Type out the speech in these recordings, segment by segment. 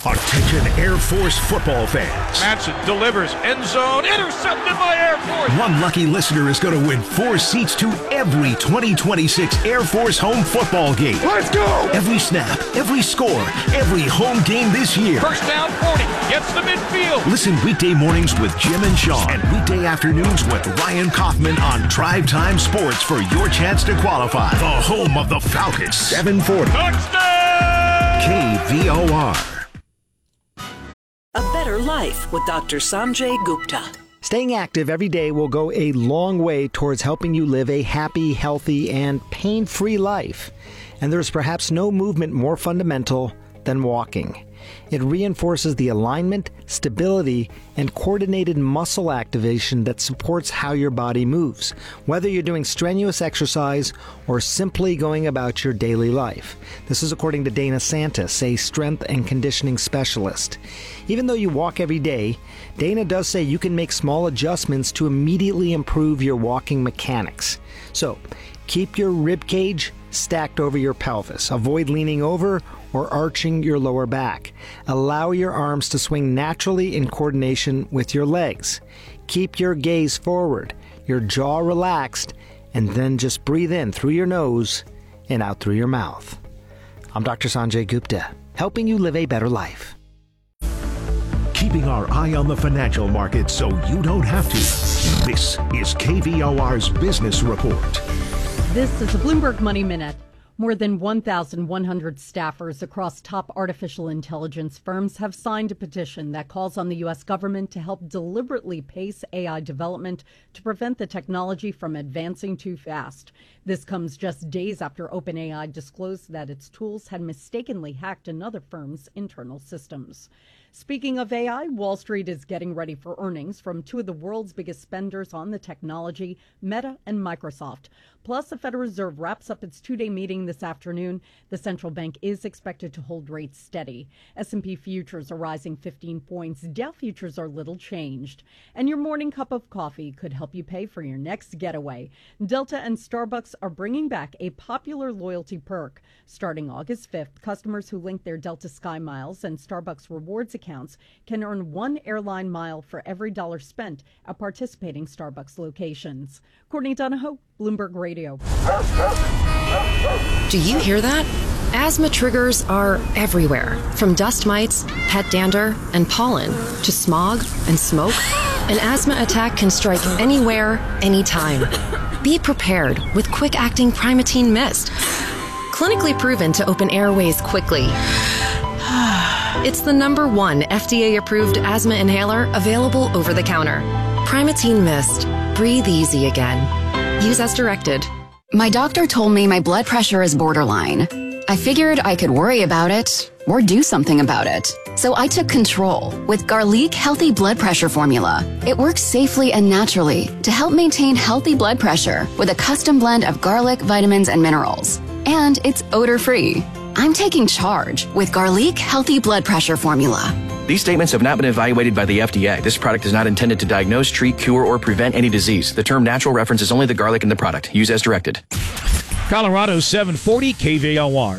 Attention Air Force football fans. Madsen delivers, end zone, intercepted by Air Force. One lucky listener is going to win 4 seats to every 2026 Air Force home football game. Let's go! Every snap, every score, every home game this year. First down 40, gets the midfield. Listen weekday mornings with Jim and Sean and weekday afternoons with Ryan Kaufman on Drive Time Sports for your chance to qualify. The home of the Falcons. 740. Touchdown! KVOR. A Better Life with Dr. Sanjay Gupta. Staying active every day will go a long way towards helping you live a happy, healthy, and pain-free life. And there's perhaps no movement more fundamental than walking. It reinforces the alignment, stability, and coordinated muscle activation that supports how your body moves, whether you're doing strenuous exercise or simply going about your daily life. This is according to Dana Santis, a strength and conditioning specialist. Even though you walk every day, Dana does say you can make small adjustments to immediately improve your walking mechanics. So, keep your rib cage stacked over your pelvis. Avoid leaning over or arching your lower back. Allow your arms to swing naturally in coordination with your legs. Keep your gaze forward, your jaw relaxed, and then just breathe in through your nose and out through your mouth. I'm Dr. Sanjay Gupta, helping you live a better life. Keeping our eye on the financial markets so you don't have to. This is KVOR's Business Report. This is a Bloomberg Money Minute. More than 1,100 staffers across top artificial intelligence firms have signed a petition that calls on the U.S. government to help deliberately pace AI development to prevent the technology from advancing too fast. This comes just days after OpenAI disclosed that its tools had mistakenly hacked another firm's internal systems. Speaking of AI, Wall Street is getting ready for earnings from two of the world's biggest spenders on the technology, Meta and Microsoft. Plus, the Federal Reserve wraps up its two-day meeting this afternoon. The central bank is expected to hold rates steady. S&P futures are rising 15 points. Dow futures are little changed. And your morning cup of coffee could help you pay for your next getaway. Delta and Starbucks are bringing back a popular loyalty perk. Starting August 5th, customers who link their Delta Sky Miles and Starbucks Rewards accounts can earn 1 airline mile for every dollar spent at participating Starbucks locations. Courtney Donahoe, Bloomberg Radio. Do you hear that? Asthma triggers are everywhere, from dust mites, pet dander, and pollen, to smog and smoke. An asthma attack can strike anywhere, anytime. Be prepared with quick-acting Primatene Mist. Clinically proven to open airways quickly. It's the #1 FDA-approved asthma inhaler available over the counter. Primatene Mist. Breathe easy again. Use as directed. My doctor told me my blood pressure is borderline. I figured I could worry about it or do something about it. So I took control with Garlic Healthy Blood Pressure Formula. It works safely and naturally to help maintain healthy blood pressure with a custom blend of garlic, vitamins, and minerals. And it's odor-free. I'm taking charge with Garlic Healthy Blood Pressure Formula. These statements have not been evaluated by the FDA. This product is not intended to diagnose, treat, cure, or prevent any disease. The term natural references only the garlic in the product. Use as directed. Colorado 740, KVOR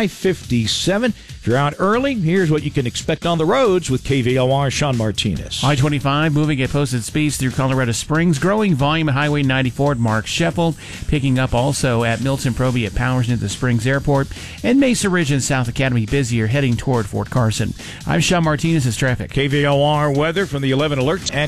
557. If you're out early, here's what you can expect on the roads with KVOR Sean Martinez. I-25 moving at posted speeds through Colorado Springs. Growing volume at Highway 94 at Mark Sheffield. Picking up also at Milton Proby at Powers near the Springs Airport. And Mesa Ridge and South Academy busier heading toward Fort Carson. I'm Sean Martinez. It's traffic. KVOR weather from the 11 alerts at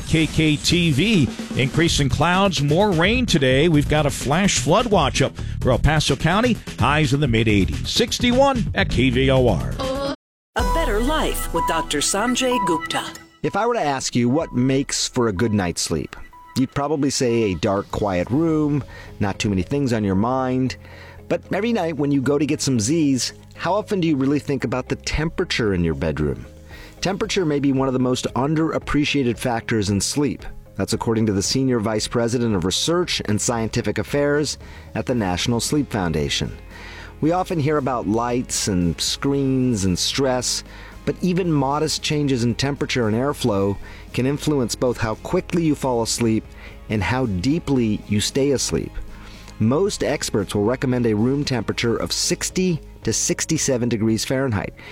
KKTV. Increasing clouds, more rain today. We've got a flash flood watch up for El Paso County. Highs in the mid-80s. 61 at KVOR. A Better Life with Dr. Sanjay Gupta. If I were to ask you what makes for a good night's sleep, you'd probably say a dark, quiet room, not too many things on your mind. But every night when you go to get some Z's, how often do you really think about the temperature in your bedroom? Temperature may be one of the most underappreciated factors in sleep. That's according to the Senior Vice President of Research and Scientific Affairs at the National Sleep Foundation. We often hear about lights and screens and stress, but even modest changes in temperature and airflow can influence both how quickly you fall asleep and how deeply you stay asleep. Most experts will recommend a room temperature of 60 to 67 degrees Fahrenheit.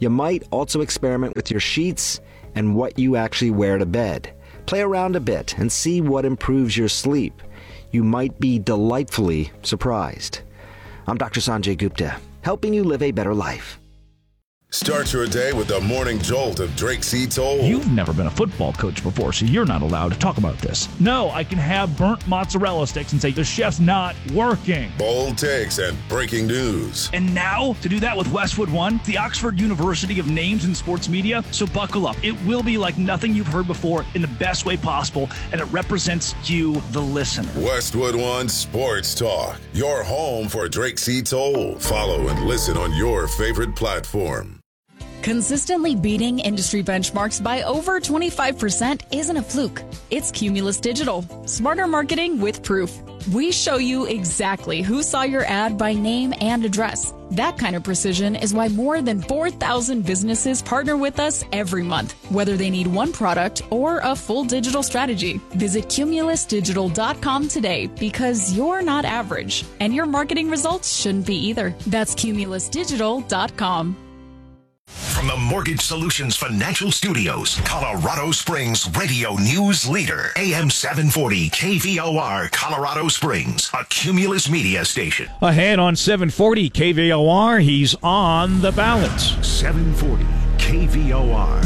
You might also experiment with your sheets and what you actually wear to bed. Play around a bit and see what improves your sleep. You might be delightfully surprised. I'm Dr. Sanjay Gupta, helping you live a better life. Start your day with the morning jolt of Drake C. Toll. You've never been a football coach before, so you're not allowed to talk about this. No, I can have burnt mozzarella sticks and say the chef's not working. Bold takes and breaking news. And now, to do that with Westwood One, the Oxford University of Names in Sports Media. So buckle up. It will be like nothing you've heard before in the best way possible, and it represents you, the listener. Westwood One Sports Talk, your home for Drake C. Toll. Follow and listen on your favorite platform. Consistently beating industry benchmarks by over 25% isn't a fluke. It's Cumulus Digital. Smarter marketing with proof. We show you exactly who saw your ad by name and address. That kind of precision is why more than 4,000 businesses partner with us every month, whether they need one product or a full digital strategy. Visit cumulusdigital.com today because you're not average, and your marketing results shouldn't be either. That's cumulusdigital.com. From the Mortgage Solutions Financial Studios, Colorado Springs radio news leader, AM 740 KVOR, Colorado Springs, a Cumulus media station. Ahead on 740 KVOR, he's on the ballot. 740 KVOR.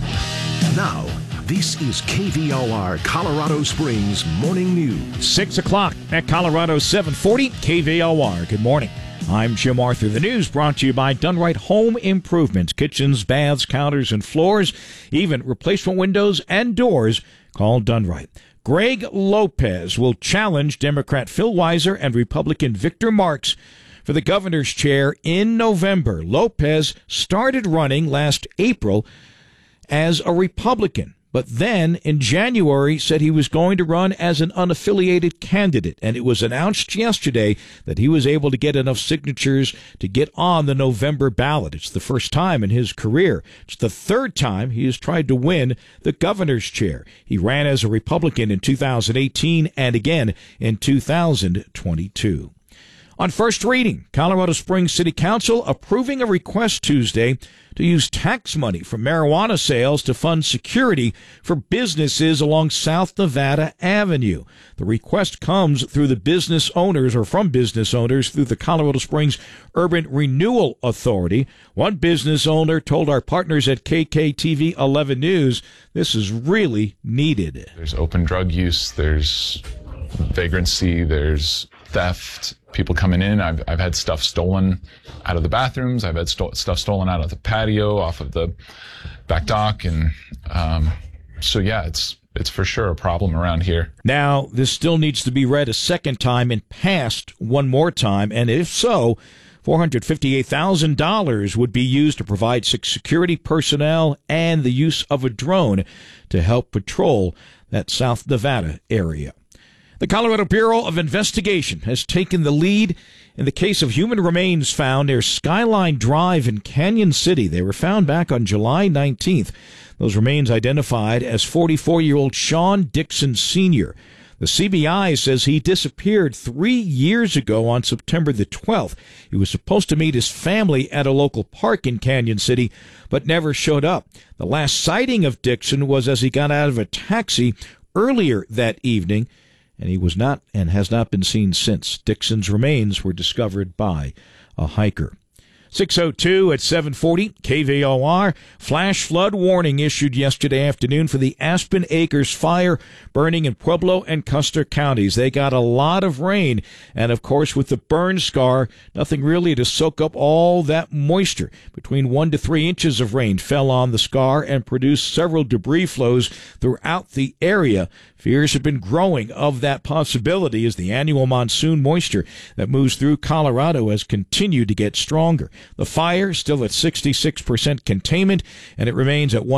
Now, this is KVOR, Colorado Springs Morning News. 6 o'clock at Colorado 740 KVOR. Good morning. I'm Jim Arthur. The news brought to you by Dunright Home Improvements. Kitchens, baths, counters, and floors, even replacement windows and doors. Call Dunright. Greg Lopez will challenge Democrat Phil Weiser and Republican Victor Marx for the governor's chair in November. Lopez started running last April as a Republican, but then in January said he was going to run as an unaffiliated candidate, and it was announced yesterday that he was able to get enough signatures to get on the November ballot. It's the first time in his career. It's the third time he has tried to win the governor's chair. He ran as a Republican in 2018 and again in 2022. On first reading, Colorado Springs City Council approving a request Tuesday to use tax money from marijuana sales to fund security for businesses along South Nevada Avenue. The request comes through the business owners, or from business owners, through the Colorado Springs Urban Renewal Authority. One business owner told our partners at KKTV 11 News this is really needed. There's open drug use, there's vagrancy, there's theft, people coming in. I've had stuff stolen out of the bathrooms. I've had stuff stolen out of the patio, off of the back dock. And so, yeah, it's for sure a problem around here. Now, this still needs to be read a second time and passed one more time. And if so, $458,000 would be used to provide security personnel and the use of a drone to help patrol that South Nevada area. The Colorado Bureau of Investigation has taken the lead in the case of human remains found near Skyline Drive in Canyon City. They were found back on July 19th. Those remains identified as 44-year-old Sean Dixon Sr. The CBI says he disappeared 3 years ago on September the 12th. He was supposed to meet his family at a local park in Canyon City, but never showed up. The last sighting of Dixon was as he got out of a taxi earlier that evening, and he was not and has not been seen since. Dixon's remains were discovered by a hiker. 6:02 at 740 KVOR. Flash flood warning issued yesterday afternoon for the Aspen Acres fire burning in Pueblo and Custer counties. They got a lot of rain, and of course with the burn scar, nothing really to soak up all that moisture. Between 1 to 3 inches of rain fell on the scar and produced several debris flows throughout the area. Fears have been growing of that possibility as the annual monsoon moisture that moves through Colorado has continued to get stronger. The fire still at 66% containment, and it remains at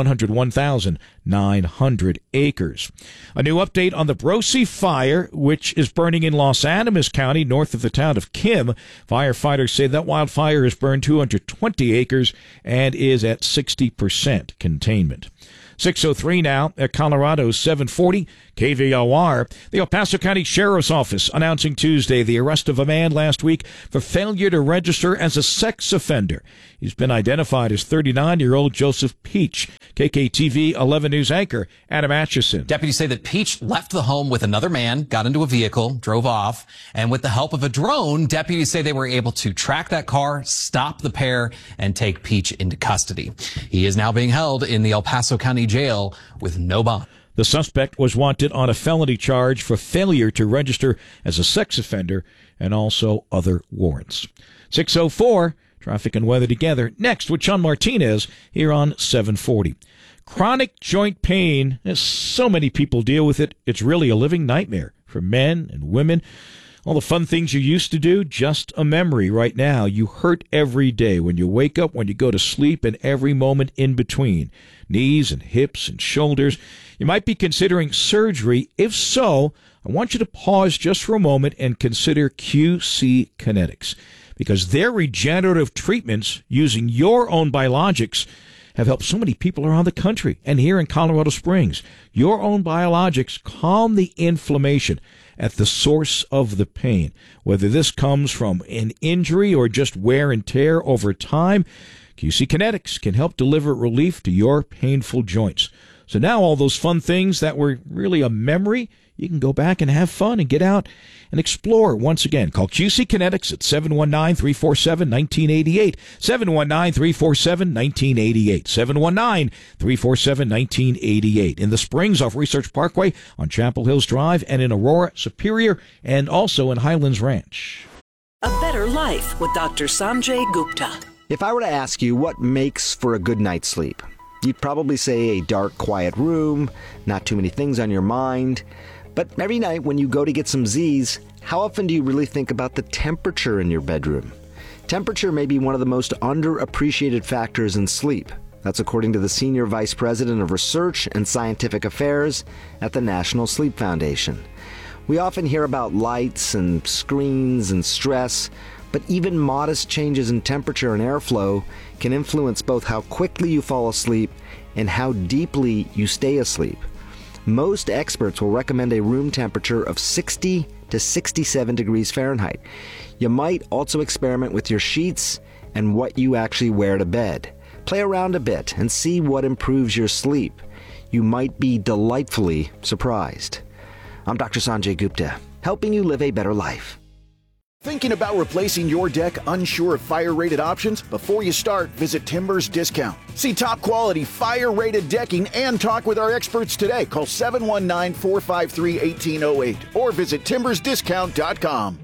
101,900 acres. A new update on the Brosi fire, which is burning in Los Animas County, north of the town of Kim. Firefighters say that wildfire has burned 220 acres and is at 60% containment. 6:03 now at Colorado 740 KVOR. The El Paso County Sheriff's Office announcing Tuesday the arrest of a man last week for failure to register as a sex offender. He's been identified as 39-year-old Joseph Peach. KKTV 11 News anchor Adam Atchison. Deputies say that Peach left the home with another man, got into a vehicle, drove off, and with the help of a drone, deputies say they were able to track that car, stop the pair, and take Peach into custody. He is now being held in the El Paso County Jail with no bond. The suspect was wanted on a felony charge for failure to register as a sex offender and also other warrants. 6:04, traffic and weather together. Next with Sean Martinez here on 740. Chronic joint pain, as so many people deal with it, it's really a living nightmare for men and women. All the fun things you used to do, just a memory right now. You hurt every day when you wake up, when you go to sleep, and every moment in between. Knees and hips and shoulders. You might be considering surgery. If so, I want you to pause just for a moment and consider QC Kinetics, because their regenerative treatments using your own biologics have helped so many people around the country and here in Colorado Springs. Your own biologics calm the inflammation at the source of the pain. Whether this comes from an injury or just wear and tear over time, QC Kinetics can help deliver relief to your painful joints. So now all those fun things that were really a memory, you can go back and have fun and get out and explore once again. Call QC Kinetics at 719-347-1988, 719-347-1988, 719-347-1988. In the Springs off Research Parkway, on Chapel Hills Drive, and in Aurora, Superior, and also in Highlands Ranch. A Better Life with Dr. Sanjay Gupta. If I were to ask you what makes for a good night's sleep, you'd probably say a dark, quiet room, not too many things on your mind. But every night when you go to get some Z's, how often do you really think about the temperature in your bedroom? Temperature may be one of the most underappreciated factors in sleep. That's according to the Senior Vice President of Research and Scientific Affairs at the National Sleep Foundation. We often hear about lights and screens and stress, but even modest changes in temperature and airflow can influence both how quickly you fall asleep and how deeply you stay asleep. Most experts will recommend a room temperature of 60 to 67 degrees Fahrenheit. You might also experiment with your sheets and what you actually wear to bed. Play around a bit and see what improves your sleep. You might be delightfully surprised. I'm Dr. Sanjay Gupta, helping you live a better life. Thinking about replacing your deck, unsure of fire-rated options? Before you start, visit Timbers Discount. See top-quality, fire-rated decking and talk with our experts today. Call 719-453-1808 or visit timbersdiscount.com.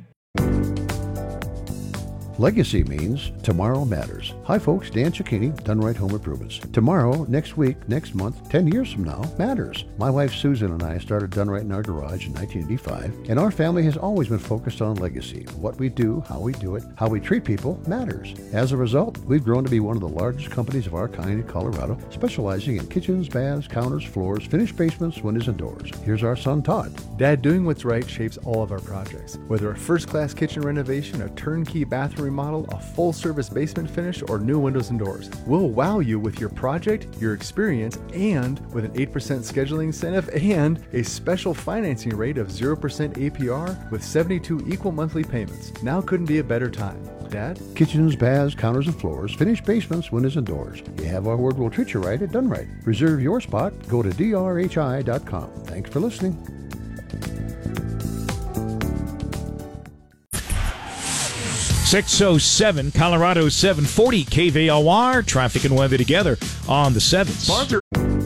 Legacy means tomorrow matters. Hi folks, Dan Cicchini, Done Right Home Improvements. Tomorrow, next week, next month, 10 years from now matters. My wife Susan and I started Done Right in our garage in 1985, and our family has always been focused on legacy. What we do, how we do it, how we treat people matters. As a result, we've grown to be one of the largest companies of our kind in Colorado, specializing in kitchens, baths, counters, floors, finished basements, windows, and doors. Here's our son Todd. Dad, doing what's right shapes all of our projects. Whether a first-class kitchen renovation, a turnkey bathroom remodel, a full-service basement finish, or new windows and doors. We'll wow you with your project, your experience, and with an 8% scheduling incentive and a special financing rate of 0% APR with 72 equal monthly payments. Now couldn't be a better time. Dad? Kitchens, baths, counters, and floors, finished basements, windows, and doors. You have our word, we'll treat you right at Done Right. Reserve your spot. Go to drhi.com. Thanks for listening. .607, Colorado 740 KVOR, traffic and weather together on the 7th.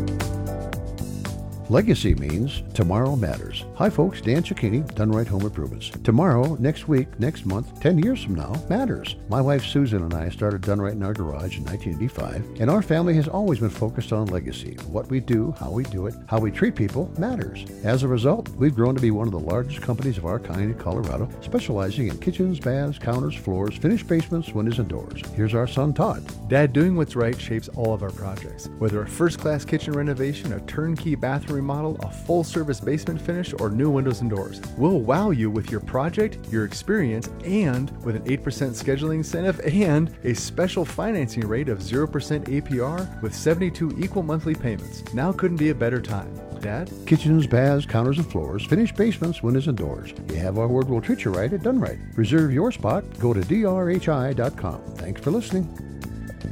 Legacy means tomorrow matters. Hi folks, Dan Cicchini, Done Right Home Improvements. Tomorrow, next week, next month, 10 years from now matters. My wife Susan and I started Done Right in our garage in 1985, and our family has always been focused on legacy. What we do, how we do it, how we treat people matters. As a result, we've grown to be one of the largest companies of our kind in Colorado, specializing in kitchens, baths, counters, floors, finished basements, windows, and doors. Here's our son Todd. Dad, doing what's right shapes all of our projects. Whether a first-class kitchen renovation, a turnkey bathroom remodel, a full-service basement finish, or new windows and doors. We'll wow you with your project, your experience, and with an 8% scheduling incentive and a special financing rate of 0% APR with 72 equal monthly payments. Now couldn't be a better time. Dad? Kitchens, baths, counters, and floors, finished basements, windows, and doors. You have our word, we'll treat you right at Done Right. Reserve your spot. Go to drhi.com. Thanks for listening.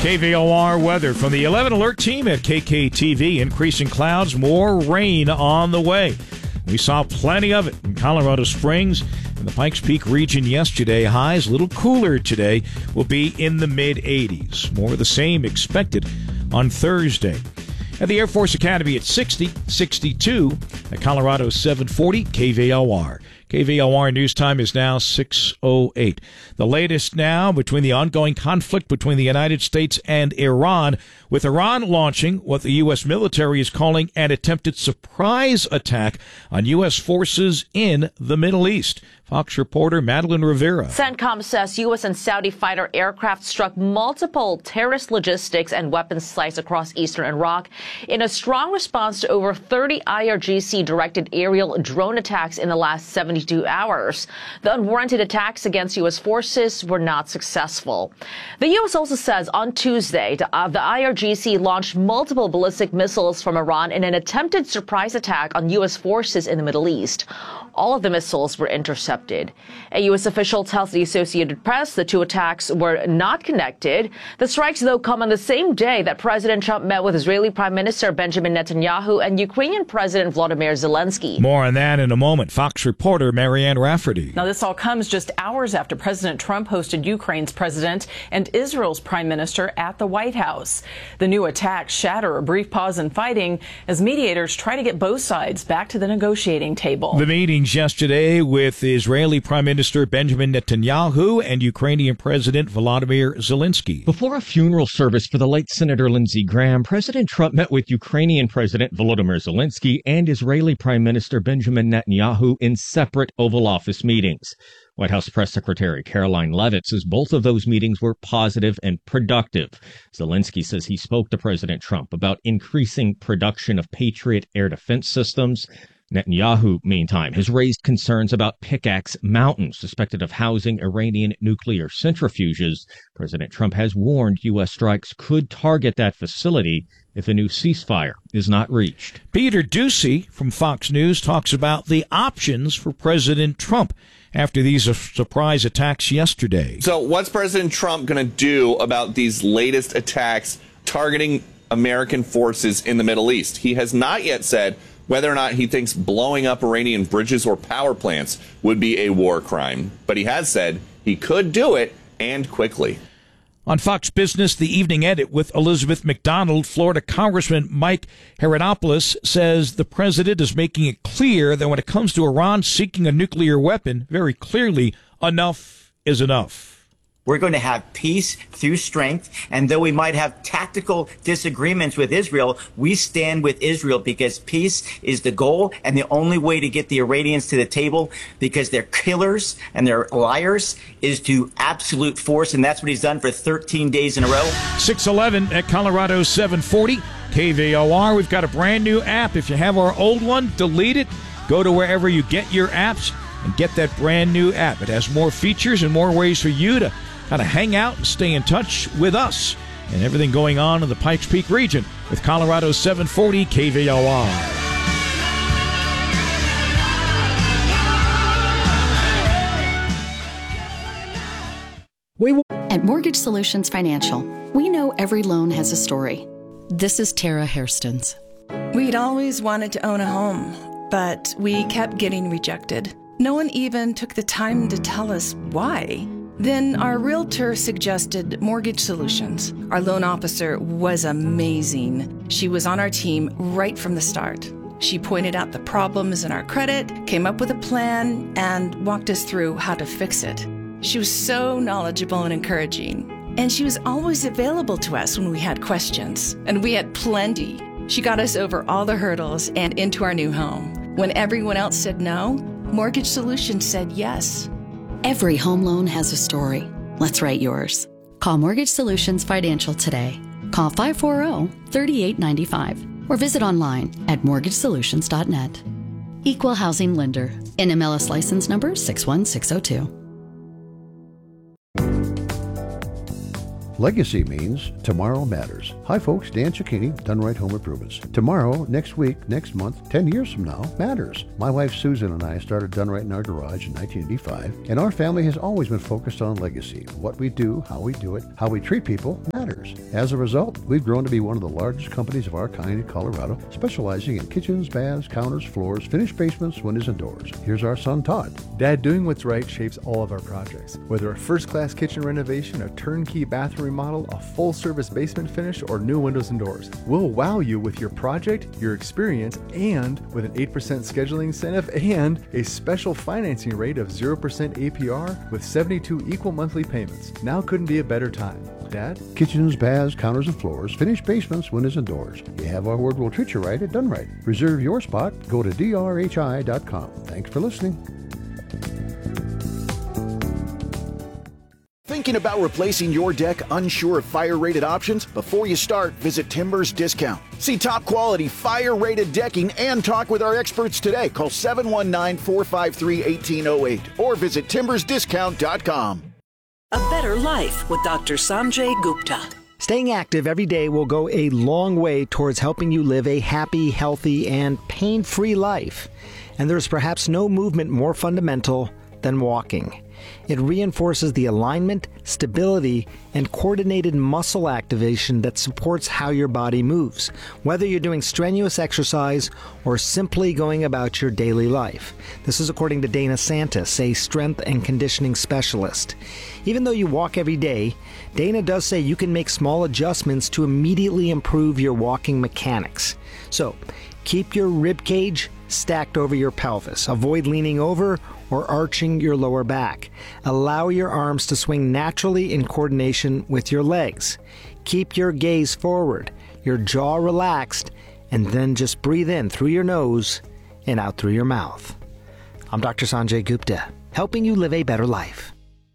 KVOR weather from the 11 Alert team at KKTV. Increasing clouds, more rain on the way. We saw plenty of it in Colorado Springs and the Pikes Peak region yesterday. Highs a little cooler today, will be in the mid-80s. More of the same expected on Thursday. At the Air Force Academy at 60, 62 at Colorado 740 KVOR. KVOR news time is now 6:08. The latest now between the ongoing conflict between the United States and Iran, with Iran launching what the U.S. military is calling an attempted surprise attack on U.S. forces in the Middle East. Fox reporter Madeline Rivera. CENTCOM says U.S. and Saudi fighter aircraft struck multiple terrorist logistics and weapons sites across eastern Iraq in a strong response to over 30 IRGC-directed aerial drone attacks in the last 72 hours. The unwarranted attacks against U.S. forces were not successful. The U.S. also says on Tuesday the IRGC launched multiple ballistic missiles from Iran in an attempted surprise attack on U.S. forces in the Middle East. All of the missiles were intercepted. A U.S. official tells the Associated Press the two attacks were not connected. The strikes, though, come on the same day that President Trump met with Israeli Prime Minister Benjamin Netanyahu and Ukrainian President Volodymyr Zelensky. More on that in a moment. Fox reporter Marianne Rafferty. Now, this all comes just hours after President Trump hosted Ukraine's president and Israel's prime minister at the White House. The new attacks shatter a brief pause in fighting as mediators try to get both sides back to the negotiating table. The meetings yesterday with Israeli Prime Minister Benjamin Netanyahu and Ukrainian President Volodymyr Zelensky. Before a funeral service for the late Senator Lindsey Graham, President Trump met with Ukrainian President Volodymyr Zelensky and Israeli Prime Minister Benjamin Netanyahu in separate Oval Office meetings. White House Press Secretary Caroline Leavitt says both of those meetings were positive and productive. Zelensky says he spoke to President Trump about increasing production of Patriot air defense systems. Netanyahu, meantime, has raised concerns about Pickaxe Mountain, suspected of housing Iranian nuclear centrifuges. President Trump has warned U.S. strikes could target that facility if a new ceasefire is not reached. Peter Doocy from Fox News talks about the options for President Trump after these surprise attacks yesterday. So what's President Trump going to do about these latest attacks targeting American forces in the Middle East? He has not yet said whether or not he thinks blowing up Iranian bridges or power plants would be a war crime. But he has said he could do it, and quickly. On Fox Business, the evening edit with Elizabeth McDonald, Florida Congressman Mike Herodopoulos says the president is making it clear that when it comes to Iran seeking a nuclear weapon, very clearly, enough is enough. We're going to have peace through strength, and though we might have tactical disagreements with Israel, we stand with Israel because peace is the goal and the only way to get the Iranians to the table, because they're killers and they're liars, is to absolute force, and that's what he's done for 13 days in a row. 6:11 at Colorado 740 KVOR. We've got a brand new app. If you have our old one, delete it. Go to wherever you get your apps and get that brand new app. It has more features and more ways for you to kind of hang out and stay in touch with us and everything going on in the Pikes Peak region with Colorado 740 KVOR. At Mortgage Solutions Financial, we know every loan has a story. This is Tara Hairstons. We'd always wanted to own a home, but we kept getting rejected. No one even took the time to tell us why. Then our realtor suggested Mortgage Solutions. Our loan officer was amazing. She was on our team right from the start. She pointed out the problems in our credit, came up with a plan, and walked us through how to fix it. She was so knowledgeable and encouraging. And she was always available to us when we had questions. And we had plenty. She got us over all the hurdles and into our new home. When everyone else said no, Mortgage Solutions said yes. Every home loan has a story. Let's write yours. Call Mortgage Solutions Financial today. Call 540-3895 or visit online at mortgagesolutions.net. Equal Housing Lender. NMLS license number 61602. Legacy means tomorrow matters. Hi folks, Dan Cicchini, Done Right Home Improvements. Tomorrow, next week, next month, 10 years from now matters. My wife Susan and I started Done Right in our garage in 1985, and our family has always been focused on legacy. What we do, how we do it, how we treat people matters. As a result, we've grown to be one of the largest companies of our kind in Colorado, specializing in kitchens, baths, counters, floors, finished basements, windows, and doors. Here's our son Todd. Dad, doing what's right shapes all of our projects. Whether a first-class kitchen renovation, a turnkey bathroom remodel, a full-service basement finish, or new windows and doors, we'll wow you with your project, your experience, and with an 8% scheduling incentive and a special financing rate of 0% APR with 72 equal monthly payments. Now couldn't be a better time. Dad? Kitchens, baths, counters, and floors, finished basements, windows, and doors. You have our word, we'll treat you right at Done Right. Reserve your spot. Go to drhi.com. Thanks for listening. Thinking about replacing your deck, unsure of fire-rated options? Before you start, visit Timbers Discount. See top quality fire-rated decking and talk with our experts today. Call 719-453-1808 or visit timbersdiscount.com. A better life with Dr. Sanjay Gupta. Staying active every day will go a long way towards helping you live a happy, healthy, and pain-free life. And there's perhaps no movement more fundamental than walking. It reinforces the alignment, stability, and coordinated muscle activation that supports how your body moves, whether you're doing strenuous exercise or simply going about your daily life. This is according to Dana Santis, a strength and conditioning specialist. Even though you walk every day, Dana does say you can make small adjustments to immediately improve your walking mechanics. So, keep your rib cage stacked over your pelvis. Avoid leaning over or arching your lower back. Allow your arms to swing naturally in coordination with your legs. Keep your gaze forward, your jaw relaxed, and then just breathe in through your nose and out through your mouth. I'm Dr. Sanjay Gupta, helping you live a better life.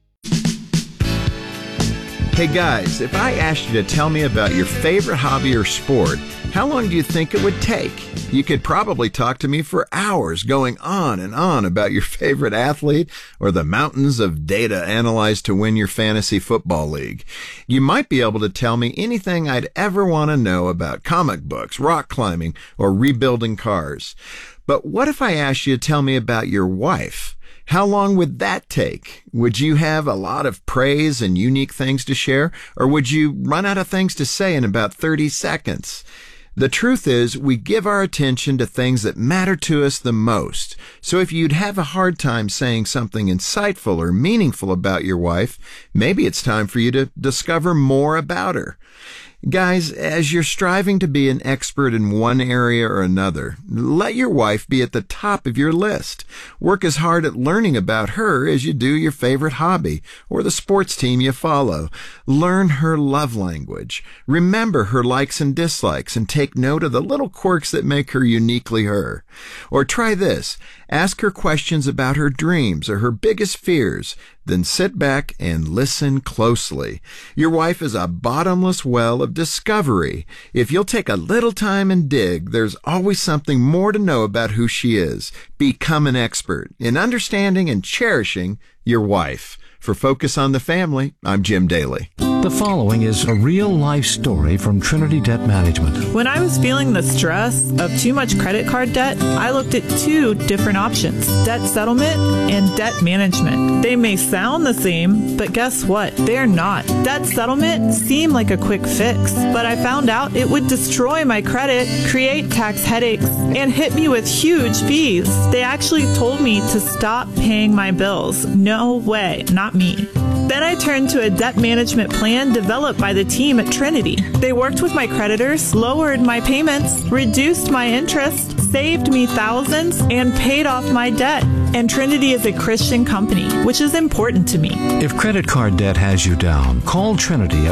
Hey guys, if I asked you to tell me about your favorite hobby or sport, how long do you think it would take? You could probably talk to me for hours going on and on about your favorite athlete or the mountains of data analyzed to win your fantasy football league. You might be able to tell me anything I'd ever want to know about comic books, rock climbing, or rebuilding cars. But what if I asked you to tell me about your wife? How long would that take? Would you have a lot of praise and unique things to share, or would you run out of things to say in about 30 seconds? The truth is, we give our attention to things that matter to us the most. So if you'd have a hard time saying something insightful or meaningful about your wife, maybe it's time for you to discover more about her. Guys, as you're striving to be an expert in one area or another, let your wife be at the top of your list. Work as hard at learning about her as you do your favorite hobby or the sports team you follow. Learn her love language. Remember her likes and dislikes and take note of the little quirks that make her uniquely her. Or try this. Ask her questions about her dreams or her biggest fears. Then sit back and listen closely. Your wife is a bottomless well of discovery. If you'll take a little time and dig, there's always something more to know about who she is. Become an expert in understanding and cherishing your wife. For Focus on the Family, I'm Jim Daly. The following is a real-life story from Trinity Debt Management. When I was feeling the stress of too much credit card debt, I looked at two different options, debt settlement and debt management. They may sound the same, but guess what? They're not. Debt settlement seemed like a quick fix, but I found out it would destroy my credit, create tax headaches, and hit me with huge fees. They actually told me to stop paying my bills. No way, not me. Then I turned to a debt management plan developed by the team at Trinity. They worked with my creditors, lowered my payments, reduced my interest, saved me thousands, and paid off my debt. And Trinity is a Christian company, which is important to me. If credit card debt has you down, call Trinity at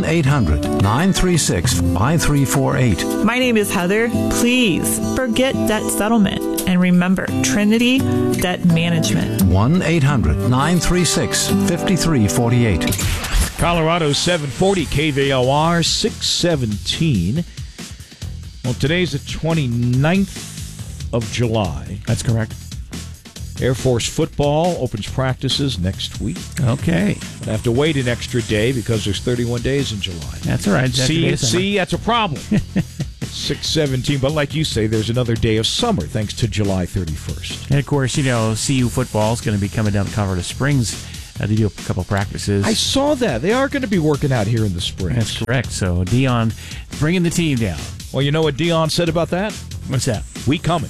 1-800-936-5348. My name is Heather. Please forget debt settlement. And remember, Trinity Debt Management. 1-800-936-5348. Colorado 740 KVOR 617. Well, today's the 29th of July. That's correct. Air Force football opens practices next week. Okay. But I have to wait an extra day because there's 31 days in July. That's all right. See, that's a problem. 6/17, but like you say, there's another day of summer thanks to July 31st. And of course, CU football is going to be coming down to Colorado Springs. They do a couple practices. I saw that. They are going to be working out here in the spring. That's correct. So Dion bringing the team down. Well, you know what Dion said about that? What's that? We coming.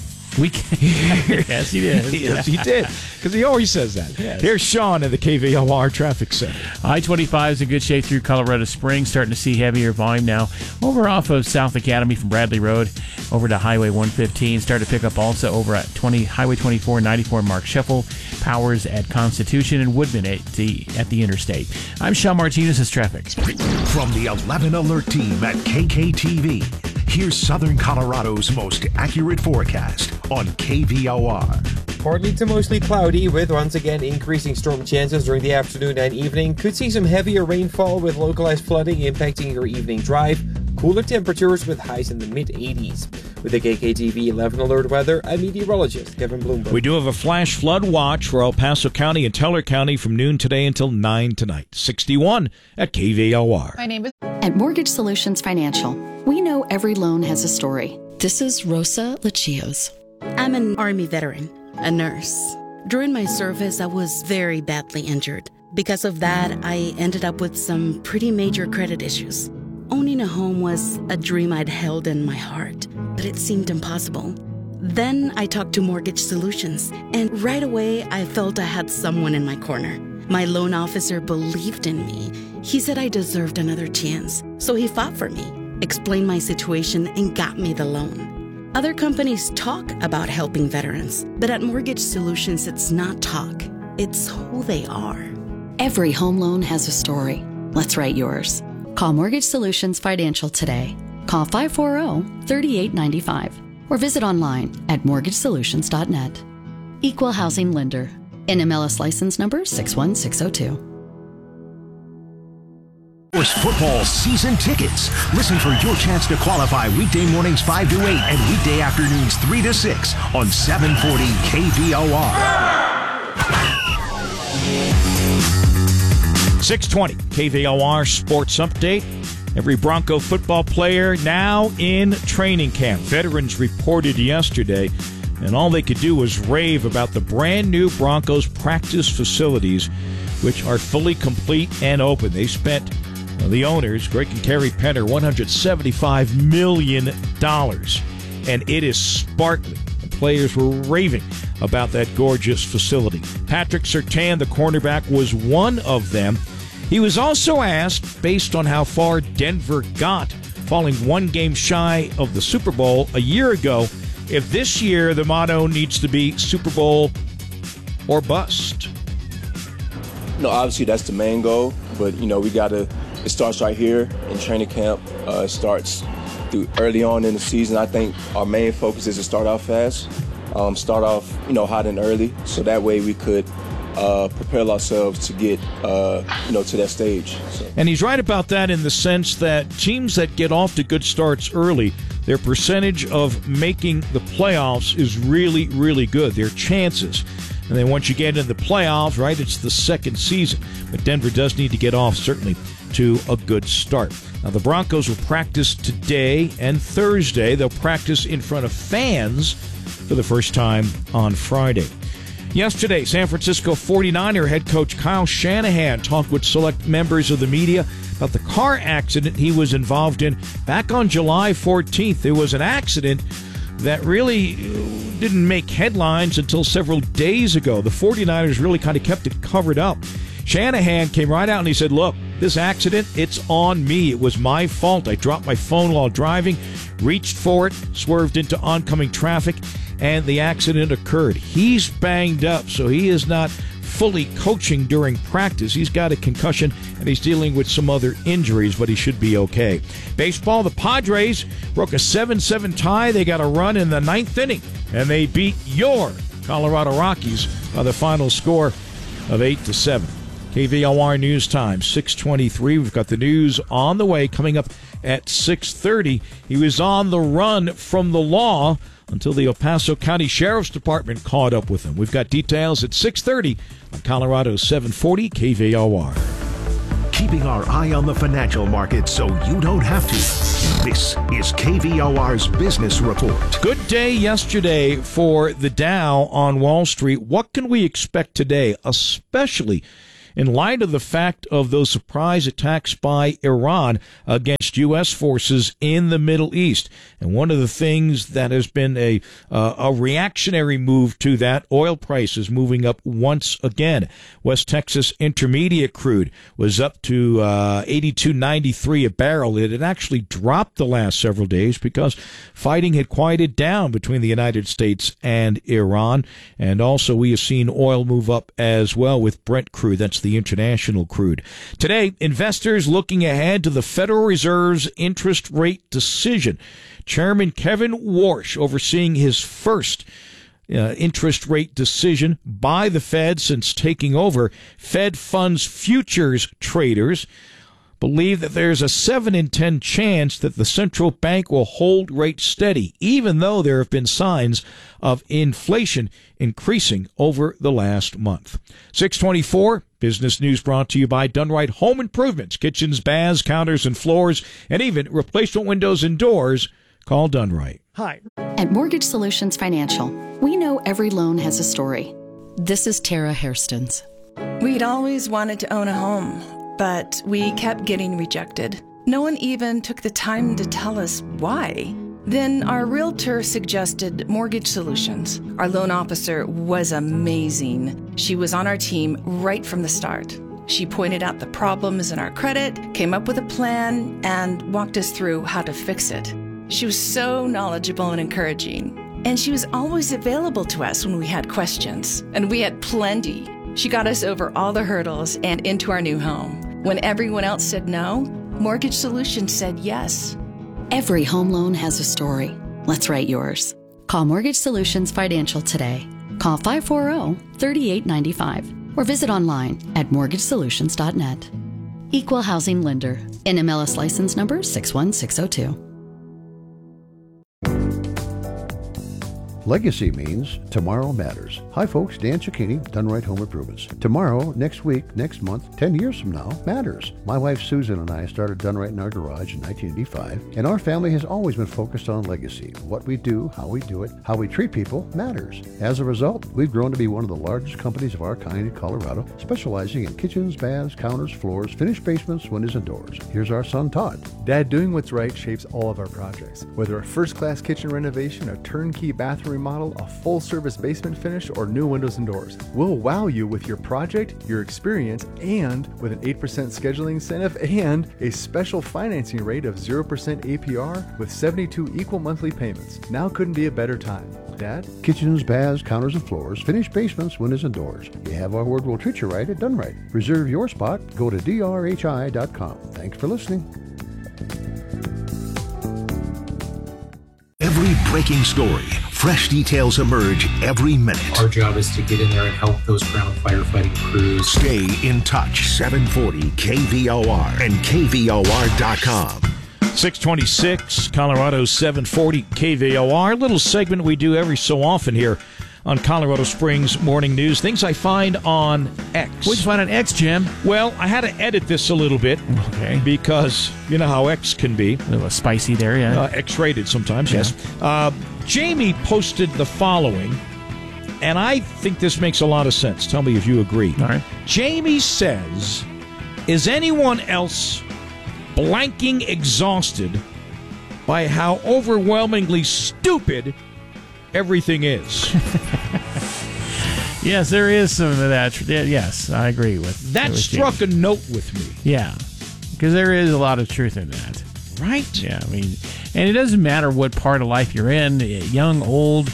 Yes, he did. Yes, he did. Because he always says that. Yes. Here's Sean in the KVOR Traffic Center. I-25 is in good shape through Colorado Springs. Starting to see heavier volume now. Over off of South Academy from Bradley Road over to Highway 115. Start to pick up also over at Highway 24, 94 Mark Sheffel. Powers at Constitution and Woodman at the interstate. I'm Sean Martinez. It's traffic. From the 11 Alert team at KKTV, here's Southern Colorado's most accurate forecast on KVOR. Partly to mostly cloudy with once again increasing storm chances during the afternoon and evening. Could see some heavier rainfall with localized flooding impacting your evening drive. Cooler temperatures with highs in the mid-80s. With the KKTV 11 Alert weather, I'm meteorologist Kevin Bloomberg. We do have a flash flood watch for El Paso County and Teller County from noon today until 9 tonight. 61 at KVOR. My name is... At Mortgage Solutions Financial, we know every loan has a story. This is Rosa Lachios. I'm an Army veteran, a nurse. During my service, I was very badly injured. Because of that, I ended up with some pretty major credit issues. Owning a home was a dream I'd held in my heart, but it seemed impossible. Then I talked to Mortgage Solutions, and right away I felt I had someone in my corner. My loan officer believed in me. He said I deserved another chance, so he fought for me, explained my situation, and got me the loan. Other companies talk about helping veterans, but at Mortgage Solutions it's not talk, it's who they are. Every home loan has a story. Let's write yours. Call Mortgage Solutions Financial today. Call 540-3895 or visit online at mortgagesolutions.net. Equal Housing Lender. NMLS license number 61602. Football season tickets. Listen for your chance to qualify weekday mornings 5 to 8 and weekday afternoons 3 to 6 on 740 KVOR. 620 KVOR Sports Update. Every Bronco football player now in training camp. Veterans reported yesterday, and all they could do was rave about the brand new Broncos practice facilities, which are fully complete and open. They spent, the owners, Greg and Terry Penner, $175 million, and it is sparkling. The players were raving about that gorgeous facility. Patrick Surtain, the cornerback, was one of them. He was also asked, based on how far Denver got, falling one game shy of the Super Bowl a year ago, if this year the motto needs to be Super Bowl or bust. No, obviously that's the main goal, but it starts right here in training camp. It starts through early on in the season. I think our main focus is to start off fast, start off hot and early, so that way we could prepare ourselves to get to that stage. So. And he's right about that in the sense that teams that get off to good starts early, their percentage of making the playoffs is really, really good. Their chances. And then once you get into the playoffs, right, it's the second season. But Denver does need to get off, certainly, to a good start. Now, the Broncos will practice today and Thursday. They'll practice in front of fans for the first time on Friday. Yesterday, San Francisco 49er head coach Kyle Shanahan talked with select members of the media about the car accident he was involved in back on July 14th. It was an accident that really didn't make headlines until several days ago. The 49ers really kind of kept it covered up. Shanahan came right out and he said, look, this accident, it's on me. It was my fault. I dropped my phone while driving, reached for it, swerved into oncoming traffic, and the accident occurred. He's banged up, so he is not fully coaching during practice. He's got a concussion, and he's dealing with some other injuries, but he should be okay. Baseball, the Padres broke a 7-7 tie. They got a run in the ninth inning, and they beat your Colorado Rockies by the final score of 8-7. KVOR News Time, 6:23. We've got the news on the way coming up at 6:30. He was on the run from the law until the El Paso County Sheriff's Department caught up with him. We've got details at 6:30 on Colorado 740 KVOR. Keeping our eye on the financial markets so you don't have to. This is KVOR's Business Report. Good day yesterday for the Dow on Wall Street. What can we expect today, especially in light of the fact of those surprise attacks by Iran against U.S. forces in the Middle East? And one of the things that has been a reactionary move to that, oil prices moving up once again. West Texas Intermediate crude was up to $82.93 a barrel. It had actually dropped the last several days because fighting had quieted down between the United States and Iran. And also we have seen oil move up as well with Brent crude. That's the international crude. Today, investors looking ahead to the Federal Reserve's interest rate decision. Chairman Kevin Warsh overseeing his first interest rate decision by the Fed since taking over. Fed funds futures traders believe that there's a 7 in 10 chance that the central bank will hold rates steady, even though there have been signs of inflation increasing over the last month. 6:24, business news brought to you by Dunright Home Improvements, kitchens, baths, counters, and floors, and even replacement windows and doors. Call Dunright. Hi. At Mortgage Solutions Financial, we know every loan has a story. This is Tara Hairstons. We'd always wanted to own a home, but we kept getting rejected. No one even took the time to tell us why. Then our realtor suggested Mortgage Solutions. Our loan officer was amazing. She was on our team right from the start. She pointed out the problems in our credit, came up with a plan, and walked us through how to fix it. She was so knowledgeable and encouraging. And she was always available to us when we had questions. And we had plenty. She got us over all the hurdles and into our new home. When everyone else said no, Mortgage Solutions said yes. Every home loan has a story. Let's write yours. Call Mortgage Solutions Financial today. Call 540-3895 or visit online at mortgagesolutions.net. Equal Housing Lender. NMLS license number 61602. Legacy means tomorrow matters. Hi folks, Dan Cicchini, Dunright Home Improvements. Tomorrow, next week, next month, 10 years from now matters. My wife Susan and I started Dunright in our garage in 1985, and our family has always been focused on legacy. What we do, how we do it, how we treat people matters. As a result, we've grown to be one of the largest companies of our kind in Colorado, specializing in kitchens, baths, counters, floors, finished basements, windows, and doors. Here's our son Todd. Dad, doing what's right shapes all of our projects. Whether a first-class kitchen renovation, a turnkey bathroom remodel, a full-service basement finish, or new windows and doors. We'll wow you with your project, your experience, and with an 8% scheduling incentive and a special financing rate of 0% APR with 72 equal monthly payments. Now couldn't be a better time. Dad? Kitchens, baths, counters, and floors, finished basements, windows, and doors. You have our word, we'll treat you right at Dunright. Reserve your spot. Go to drhi.com. Thanks for listening. Every breaking story, fresh details emerge every minute. Our job is to get in there and help those ground firefighting crews. Stay in touch. 740 KVOR and KVOR.com. 626, Colorado 740 KVOR. A little segment we do every so often here on Colorado Springs Morning News. Things I find on X. What'd you find on X, Jim? Well, I had to edit this a little bit. Okay. Because you know how X can be. A little spicy there, yeah. X-rated sometimes, yeah. Yes. Jamie posted the following, and I think this makes a lot of sense. Tell me if you agree. All right. Jamie says, is anyone else blanking exhausted by how overwhelmingly stupid everything is? Yes, there is some of that. Yes, I agree with that. Struck a note with me. Yeah, because there is a lot of truth in that. Right? Yeah, I mean, and it doesn't matter what part of life you're in, young, old,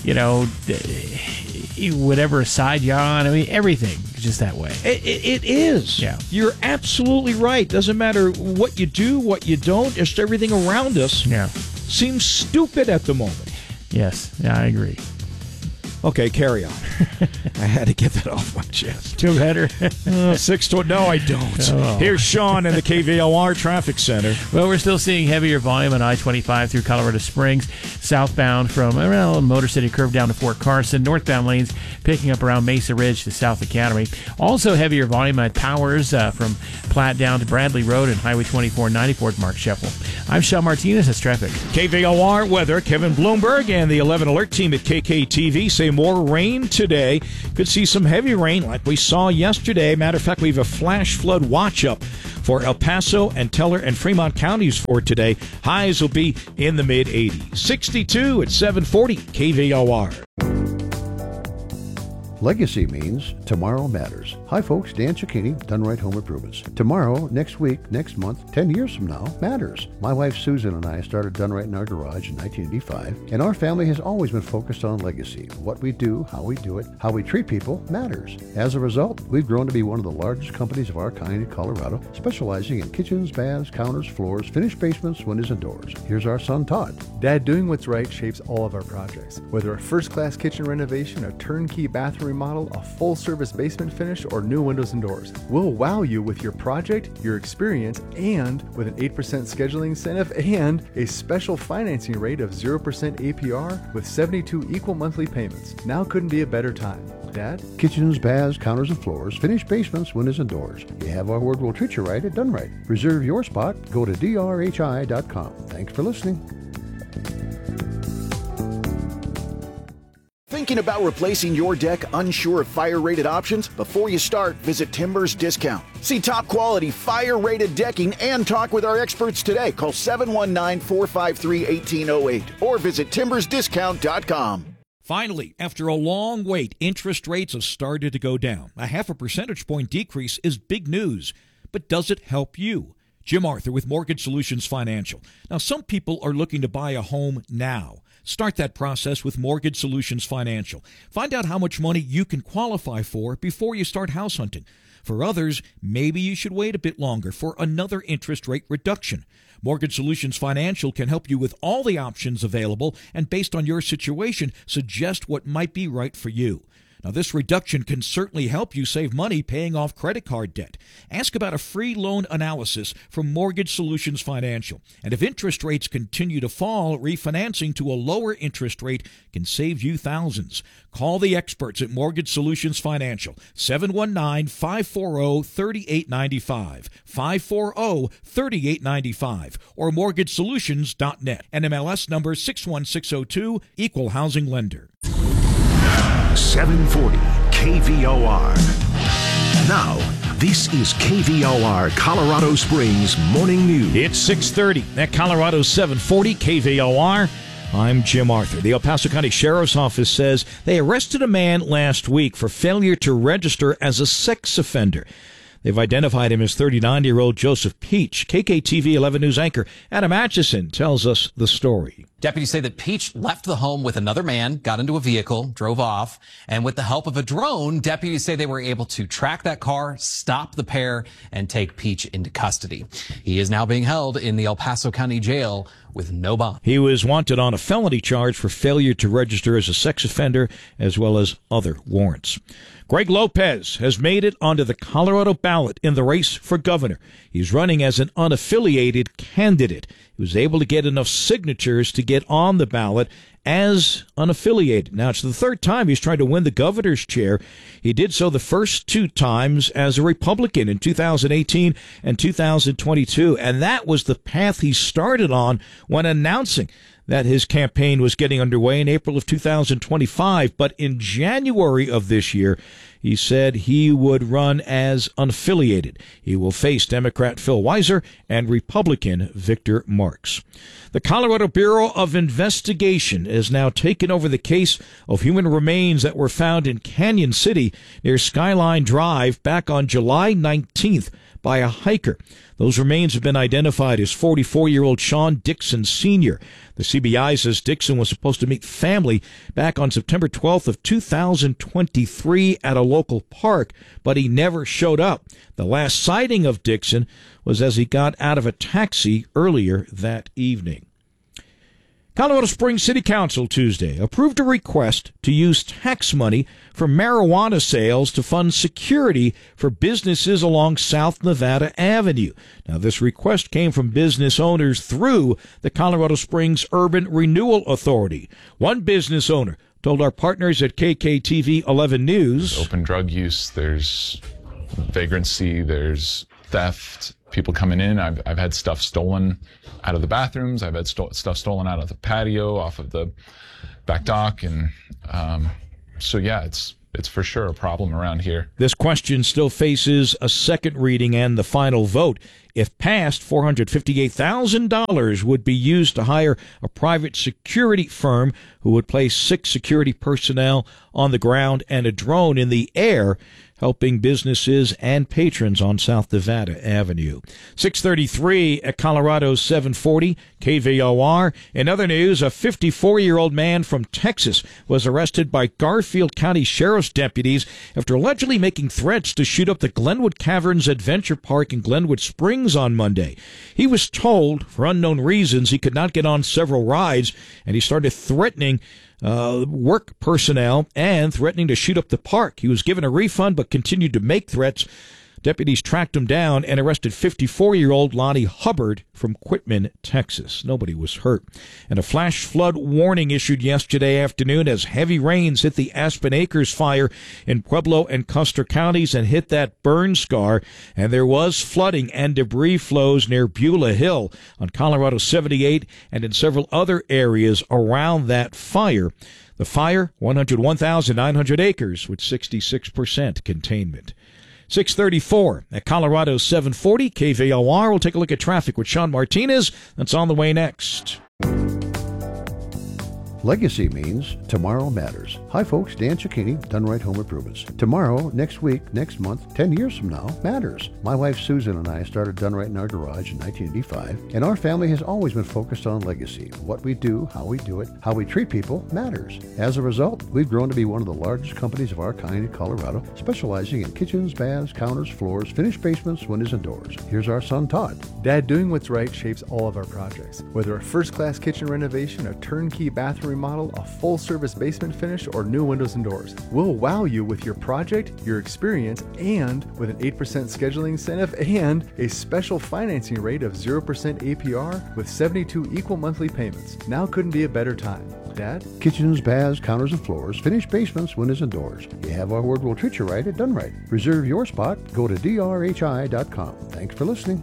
whatever side you're on. I mean, everything is just that way. It is. Yeah. You're absolutely right. Doesn't matter what you do, what you don't, just everything around us seems stupid at the moment. Yes, yeah, I agree. Okay, carry on. I had to get that off my chest. Feel better? 620. No, I don't. Oh. Here's Sean in the KVOR Traffic Center. Well, we're still seeing heavier volume on I-25 through Colorado Springs, southbound from around Motor City Curve down to Fort Carson. Northbound lanes picking up around Mesa Ridge to South Academy. Also heavier volume at Powers from Platte down to Bradley Road and Highway 2494 at Mark Sheppel. I'm Sean Martinez. That's traffic. KVOR weather. Kevin Bloomberg and the 11 Alert team at KKTV say more rain today. Could see some heavy rain like we saw yesterday. Matter of fact, we have a flash flood watch up for El Paso and Teller and Fremont counties for today. Highs will be in the mid-80s. 62 at 740 KVOR. Legacy means tomorrow matters. Hi folks, Dan Cicchini, Done Right Home Improvements. Tomorrow, next week, next month, 10 years from now matters. My wife Susan and I started Done Right in our garage in 1985, and our family has always been focused on legacy. What we do, how we do it, how we treat people matters. As a result, we've grown to be one of the largest companies of our kind in Colorado, specializing in kitchens, baths, counters, floors, finished basements, windows, and doors. Here's our son Todd. Dad, doing what's right shapes all of our projects. Whether a first-class kitchen renovation, a turnkey bathroom remodel, a full-service basement finish, or new windows and doors, we'll wow you with your project, your experience, and with an 8% scheduling incentive and a special financing rate of 0% APR with 72 equal monthly payments. Now couldn't be a better time. Dad? Kitchens, baths, counters, and floors, finished basements, windows, and doors. You have our word, we'll treat you right at Done Right. Reserve your spot. Go to drhi.com. Thanks for listening. Thinking about replacing your deck, unsure of fire-rated options? Before you start, visit Timbers Discount. See top-quality, fire-rated decking and talk with our experts today. Call 719-453-1808 or visit timbersdiscount.com. Finally, after a long wait, interest rates have started to go down. A 0.5 percentage point decrease is big news, but does it help you? Jim Arthur with Mortgage Solutions Financial. Now, some people are looking to buy a home now. Start that process with Mortgage Solutions Financial. Find out how much money you can qualify for before you start house hunting. For others, maybe you should wait a bit longer for another interest rate reduction. Mortgage Solutions Financial can help you with all the options available and, based on your situation, suggest what might be right for you. Now, this reduction can certainly help you save money paying off credit card debt. Ask about a free loan analysis from Mortgage Solutions Financial. And if interest rates continue to fall, refinancing to a lower interest rate can save you thousands. Call the experts at Mortgage Solutions Financial, 719-540-3895, 540-3895, or mortgagesolutions.net. NMLS number 61602, Equal Housing Lender. 740 KVOR. Now, this is KVOR Colorado Springs Morning News. It's 6:30 at Colorado 740 KVOR. I'm Jim Arthur. The El Paso County Sheriff's Office says they arrested a man last week for failure to register as a sex offender. They've identified him as 39-year-old Joseph Peach. KKTV 11 News anchor Adam Atchison tells us the story. Deputies say that Peach left the home with another man, got into a vehicle, drove off, and with the help of a drone, deputies say they were able to track that car, stop the pair, and take Peach into custody. He is now being held in the El Paso County Jail with no bond. He was wanted on a felony charge for failure to register as a sex offender, as well as other warrants. Greg Lopez has made it onto the Colorado ballot in the race for governor. He's running as an unaffiliated candidate. He was able to get enough signatures to get on the ballot as unaffiliated. Now, it's the third time he's tried to win the governor's chair. He did so the first two times as a Republican in 2018 and 2022, and that was the path he started on when announcing that his campaign was getting underway in April of 2025. But in January of this year, he said he would run as unaffiliated. He will face Democrat Phil Weiser and Republican Victor Marks. The Colorado Bureau of Investigation has now taken over the case of human remains that were found in Canyon City near Skyline Drive back on July 19th by a hiker. Those remains have been identified as 44-year-old Sean Dixon Sr. The CBI says Dixon was supposed to meet family back on September 12th of 2023 at a local park, but he never showed up. The last sighting of Dixon was as he got out of a taxi earlier that evening. Colorado Springs City Council Tuesday approved a request to use tax money from marijuana sales to fund security for businesses along South Nevada Avenue. Now, this request came from business owners through the Colorado Springs Urban Renewal Authority. One business owner told our partners at KKTV 11 News, open drug use, there's vagrancy, there's theft, people coming in. I've had stuff stolen out of the bathrooms. I've had stuff stolen out of the patio, off of the back dock. And so, yeah, it's for sure a problem around here. This question still faces a second reading and the final vote. If passed, $458,000 would be used to hire a private security firm who would place 6 security personnel on the ground and a drone in the air, helping businesses and patrons on South Nevada Avenue. 6:33 at Colorado 740 KVOR. In other news, a 54-year-old man from Texas was arrested by Garfield County Sheriff's deputies after allegedly making threats to shoot up the Glenwood Caverns Adventure Park in Glenwood Springs on Monday. He was told, for unknown reasons, he could not get on several rides, and he started threatening work personnel and threatening to shoot up the park. He was given a refund but continued to make threats. Deputies tracked him down and arrested 54-year-old Lonnie Hubbard from Quitman, Texas. Nobody was hurt. And a flash flood warning issued yesterday afternoon as heavy rains hit the Aspen Acres fire in Pueblo and Custer counties and hit that burn scar. And there was flooding and debris flows near Beulah Hill on Colorado 78 and in several other areas around that fire. The fire, 101,900 acres with 66% containment. 6:34 at Colorado 740 KVOR. We'll take a look at traffic with Sean Martinez. That's on the way next. Legacy means tomorrow matters. Hi folks, Dan Cicchini, Done Right Home Improvements. Tomorrow, next week, next month, 10 years from now matters. My wife Susan and I started Done Right in our garage in 1985, and our family has always been focused on legacy. What we do, how we do it, how we treat people matters. As a result, we've grown to be one of the largest companies of our kind in Colorado, specializing in kitchens, baths, counters, floors, finished basements, windows, and doors. Here's our son Todd. Dad, doing what's right shapes all of our projects. Whether a first-class kitchen renovation, a turnkey bathroom remodel, a full-service basement finish, or new windows and doors, we'll wow you with your project, your experience, and with an 8% scheduling incentive and a special financing rate of 0% APR with 72 equal monthly payments. Now couldn't be a better time. Dad? Kitchens, baths, counters, and floors, finished basements, windows, and doors. You have our word, we'll treat you right at Done Right. Reserve your spot. Go to drhi.com. Thanks for listening.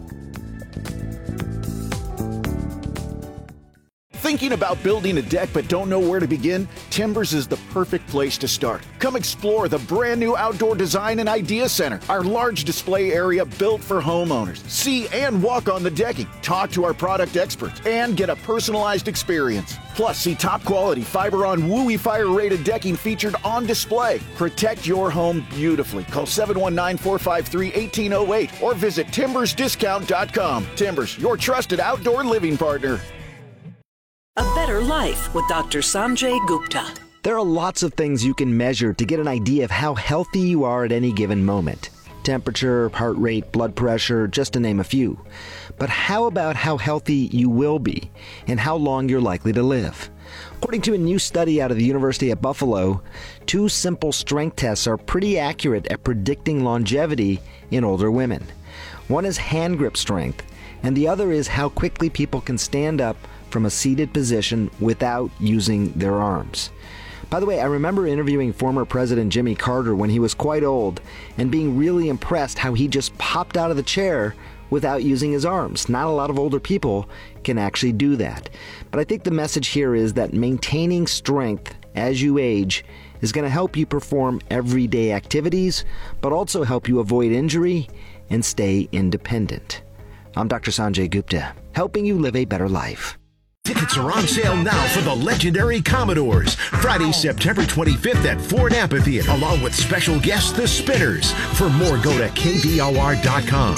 Thinking about building a deck but don't know where to begin? Timbers is the perfect place to start. Come explore the brand new Outdoor Design and Idea Center, our large display area built for homeowners. See and walk on the decking, talk to our product experts, and get a personalized experience. Plus, see top quality fiber-on WUI fire-rated decking featured on display. Protect your home beautifully. Call 719-453-1808 or visit timbersdiscount.com. Timbers, your trusted outdoor living partner. A Better Life with Dr. Sanjay Gupta. There are lots of things you can measure to get an idea of how healthy you are at any given moment. Temperature, heart rate, blood pressure, just to name a few. But how about how healthy you will be and how long you're likely to live? According to a new study out of the University at Buffalo, 2 simple strength tests are pretty accurate at predicting longevity in older women. One is hand grip strength, and the other is how quickly people can stand up from a seated position without using their arms. By the way, I remember interviewing former President Jimmy Carter when he was quite old and being really impressed how he just popped out of the chair without using his arms. Not a lot of older people can actually do that. But I think the message here is that maintaining strength as you age is going to help you perform everyday activities, but also help you avoid injury and stay independent. I'm Dr. Sanjay Gupta, helping you live a better life. Tickets are on sale now for the legendary Commodores. Friday, September 25th at Ford Amphitheater, along with special guests, the Spinners. For more, go to kvor.com.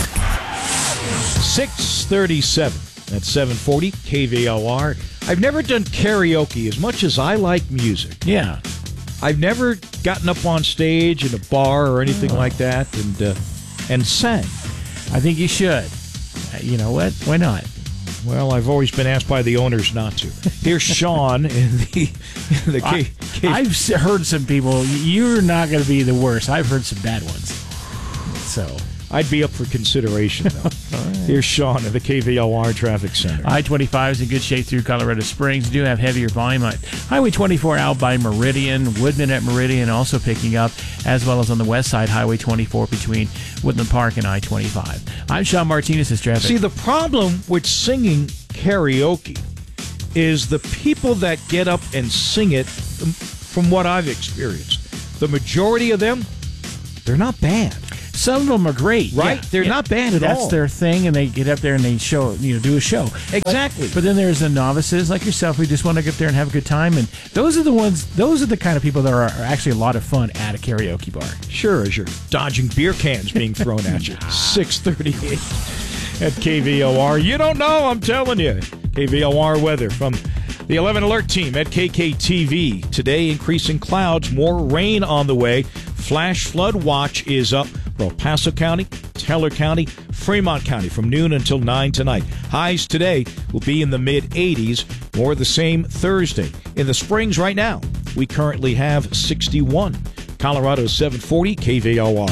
6:37 at 740 KVOR. I've never done karaoke as much as I like music. Yeah. I've never gotten up on stage in a bar or anything like that and sang. I think you should. You know what? Why not? Well, I've always been asked by the owners not to. Here's Sean in the I've heard some people, you're not going to be the worst. I've heard some bad ones. So I'd be up for consideration, though. Here's Sean at the KVOR Traffic Center. I-25 is in good shape through Colorado Springs. Do have heavier volume on Highway 24 out by Meridian. Woodman at Meridian also picking up, as well as on the west side, Highway 24 between Woodland Park and I-25. I'm Sean Martinez, this traffic. See, the problem with singing karaoke is the people that get up and sing it, from what I've experienced, the majority of them, they're not bad. Some of them are great, right? Yeah. They're not bad at all. That's their thing, and they get up there and they do a show. Exactly. But then there's the novices like yourself who just want to get there and have a good time, and those are the kind of people that are actually a lot of fun at a karaoke bar. Sure, as you're dodging beer cans being thrown at you. 6:38 at KVOR. You don't know, I'm telling you. KVOR weather from the 11 Alert team at KKTV. Today, increasing clouds, more rain on the way. Flash flood watch is up for El Paso County, Teller County, Fremont County from noon until 9 tonight. Highs today will be in the mid-80s, more the same Thursday. In the Springs right now, we currently have 61. Colorado 740, KVOR.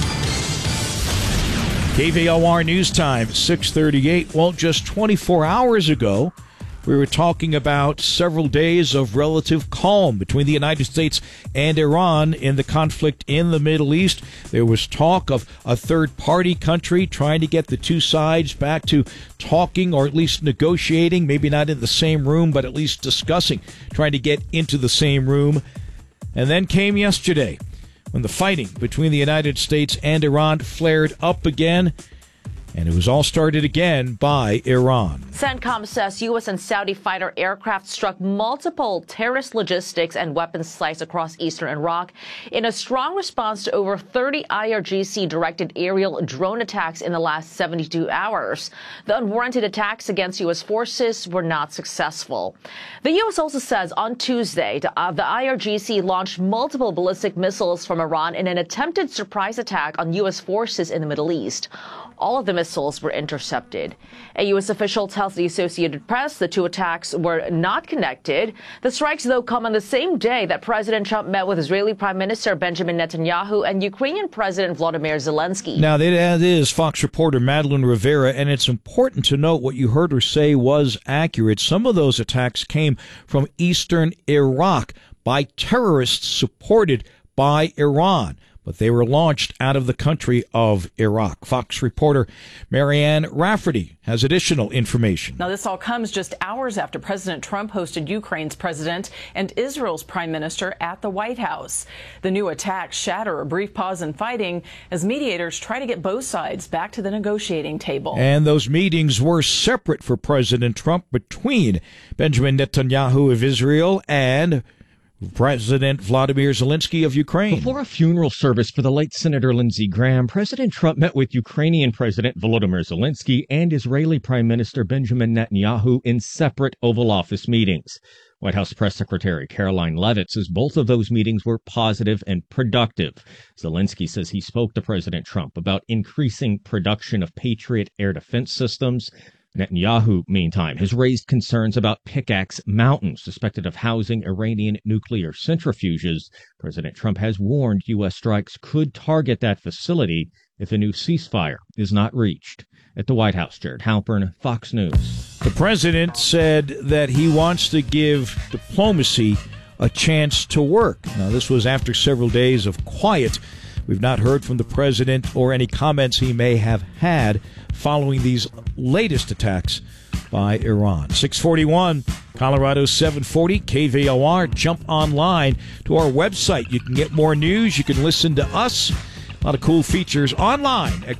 KVOR News Time, 6:38. Well, just 24 hours ago, we were talking about several days of relative calm between the United States and Iran in the conflict in the Middle East. There was talk of a third-party country trying to get the two sides back to talking or at least negotiating, maybe not in the same room, but at least discussing, trying to get into the same room. And then came yesterday when the fighting between the United States and Iran flared up again. And it was all started again by Iran. CENTCOM says U.S. and Saudi fighter aircraft struck multiple terrorist logistics and weapons sites across eastern Iraq in a strong response to over 30 IRGC-directed aerial drone attacks in the last 72 hours. The unwarranted attacks against U.S. forces were not successful. The U.S. also says on Tuesday the IRGC launched multiple ballistic missiles from Iran in an attempted surprise attack on U.S. forces in the Middle East. All of the missiles were intercepted. A U.S. official tells the Associated Press the two attacks were not connected. The strikes, though, come on the same day that President Trump met with Israeli Prime Minister Benjamin Netanyahu and Ukrainian President Volodymyr Zelensky. Now, that is Fox reporter Madeline Rivera, and it's important to note what you heard her say was accurate. Some of those attacks came from eastern Iraq by terrorists supported by Iran, but they were launched out of the country of Iraq. Fox reporter Marianne Rafferty has additional information. Now, this all comes just hours after President Trump hosted Ukraine's president and Israel's prime minister at the White House. The new attacks shatter a brief pause in fighting as mediators try to get both sides back to the negotiating table. And those meetings were separate for President Trump between Benjamin Netanyahu of Israel and President Volodymyr Zelensky of Ukraine. Before a funeral service for the late Senator Lindsey Graham, President Trump met with Ukrainian President Volodymyr Zelensky and Israeli Prime Minister Benjamin Netanyahu in separate Oval Office meetings. White House Press Secretary Caroline Leavitt says both of those meetings were positive and productive. Zelensky says he spoke to President Trump about increasing production of Patriot air defense systems. Netanyahu, meantime, has raised concerns about Pickaxe Mountain, suspected of housing Iranian nuclear centrifuges. President Trump has warned U.S. strikes could target that facility if a new ceasefire is not reached. At the White House, Jared Halpern, Fox News. The president said that he wants to give diplomacy a chance to work. Now, this was after several days of quiet. We've not heard from the president or any comments he may have had following these latest attacks by Iran. 641, Colorado 740, KVOR. Jump online to our website. You can get more news. You can listen to us. A lot of cool features online at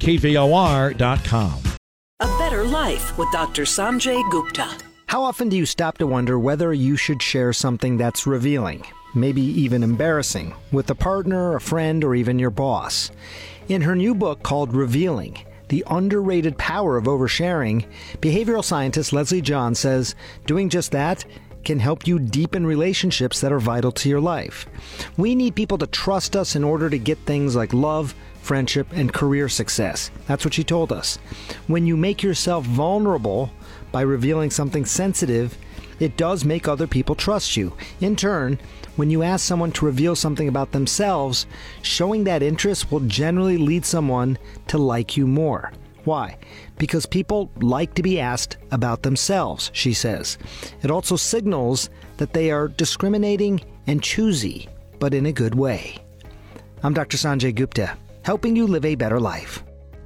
kvor.com. A Better Life with Dr. Sanjay Gupta. How often do you stop to wonder whether you should share something that's revealing, maybe even embarrassing, with a partner, a friend, or even your boss? In her new book called Revealing, The Underrated Power of Oversharing, behavioral scientist Leslie John says doing just that can help you deepen relationships that are vital to your life. We need people to trust us in order to get things like love, friendship, and career success. That's what she told us. When you make yourself vulnerable by revealing something sensitive, it does make other people trust you. In turn, when you ask someone to reveal something about themselves, showing that interest will generally lead someone to like you more. Why? Because people like to be asked about themselves, she says. It also signals that they are discriminating and choosy, but in a good way. I'm Dr. Sanjay Gupta, helping you live a better life.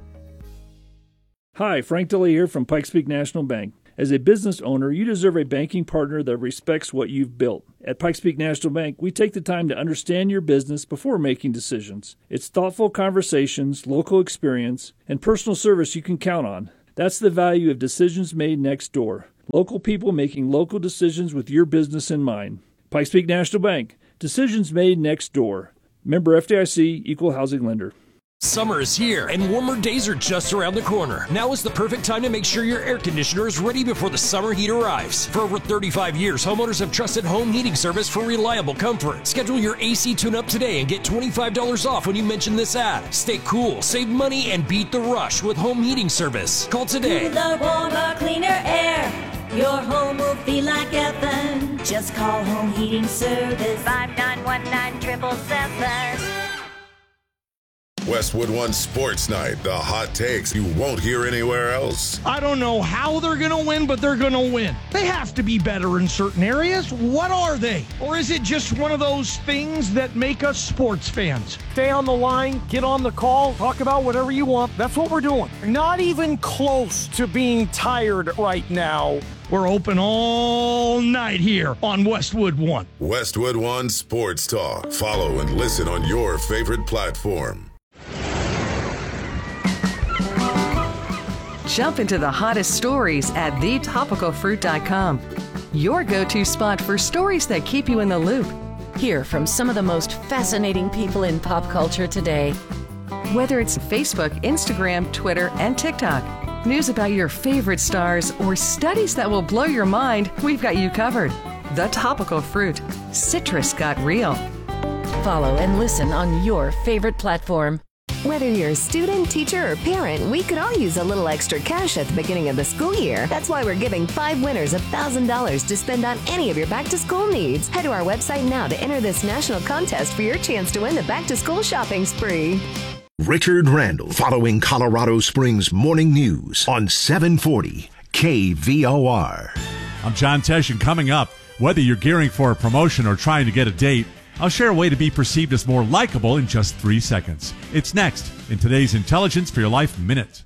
Hi, Frank Dilley here from Pikes Peak National Bank. As a business owner, you deserve a banking partner that respects what you've built. At Pikes Peak National Bank, we take the time to understand your business before making decisions. It's thoughtful conversations, local experience, and personal service you can count on. That's the value of decisions made next door. Local people making local decisions with your business in mind. Pikes Peak National Bank. Decisions made next door. Member FDIC, Equal Housing Lender. Summer is here, and warmer days are just around the corner. Now is the perfect time to make sure your air conditioner is ready before the summer heat arrives. For over 35 years, homeowners have trusted Home Heating Service for reliable comfort. Schedule your AC tune-up today and get $25 off when you mention this ad. Stay cool, save money, and beat the rush with Home Heating Service. Call today. Cooler, warmer, cleaner air. Your home will feel like heaven. Just call Home Heating Service. 5919-777. Westwood One Sports Night, the hot takes you won't hear anywhere else. I don't know how they're going to win, but they're going to win. They have to be better in certain areas. What are they? Or is it just one of those things that make us sports fans? Stay on the line, get on the call, talk about whatever you want. That's what we're doing. Not even close to being tired right now. We're open all night here on Westwood One. Westwood One Sports Talk. Follow and listen on your favorite platform. Jump into the hottest stories at thetopicalfruit.com. Your go-to spot for stories that keep you in the loop. Hear from some of the most fascinating people in pop culture today. Whether it's Facebook, Instagram, Twitter, and TikTok, news about your favorite stars, or studies that will blow your mind, we've got you covered. The Topical Fruit. Citrus got real. Follow and listen on your favorite platform. Whether you're a student, teacher, or parent, we could all use a little extra cash at the beginning of the school year. That's why we're giving 5 winners $1,000 to spend on any of your back-to-school needs. Head to our website now to enter this national contest for your chance to win the back-to-school shopping spree. Richard Randall, following Colorado Springs Morning News on 740 KVOR. I'm John Tesh, and coming up, whether you're gearing for a promotion or trying to get a date, I'll share a way to be perceived as more likable in just 3 seconds. It's next in today's Intelligence for Your Life Minute.